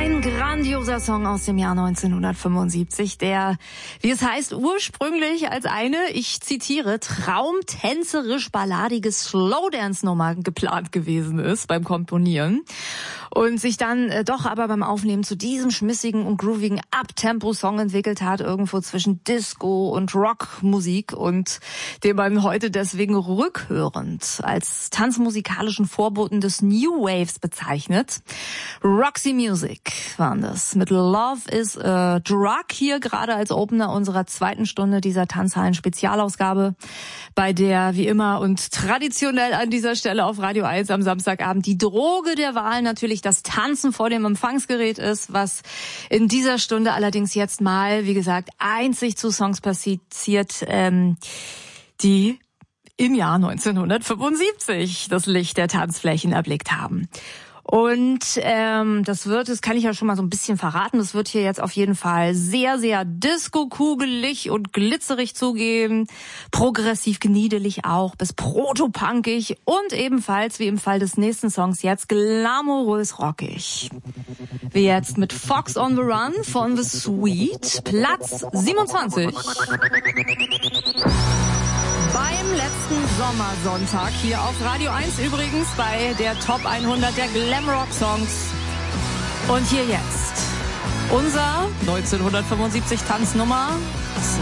Ein grandioser Song aus dem Jahr 1975, der, wie es heißt, ursprünglich als eine, ich zitiere, traumtänzerisch-balladige Slowdance-Nummer geplant gewesen ist beim Komponieren und sich dann doch aber beim Aufnehmen zu diesem schmissigen und groovigen Uptempo-Song entwickelt hat, irgendwo zwischen Disco und Rockmusik, und den man heute deswegen rückhörend als tanzmusikalischen Vorboten des New Waves bezeichnet. Roxy Music waren das mit Love is a Drug, hier gerade als Opener unserer zweiten Stunde dieser Tanzhallen-Spezialausgabe, bei der wie immer und traditionell an dieser Stelle auf Radio 1 am Samstagabend die Droge der Wahl natürlich das Tanzen vor dem Empfangsgerät ist, was in dieser Stunde allerdings jetzt mal, wie gesagt, einzig zu Songs passiert, die im Jahr 1975 das Licht der Tanzflächen erblickt haben. Und das kann ich ja schon mal so ein bisschen verraten, das wird hier jetzt auf jeden Fall sehr, sehr disco-kugelig und glitzerig zugehen, progressiv gniedelig auch, bis proto-punkig und ebenfalls, wie im Fall des nächsten Songs jetzt, glamourös rockig. Wie jetzt mit Fox on the Run von The Sweet, Platz 27. Beim letzten Sommersonntag hier auf Radio 1 übrigens bei der Top 100 der Glamrock-Songs. Und hier jetzt unser 1975 Tanznummer